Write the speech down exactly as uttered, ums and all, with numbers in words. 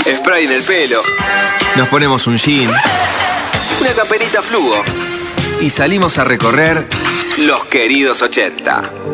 spray en el pelo, nos ponemos un jean, una camperita fluo y salimos a recorrer los queridos ochenta.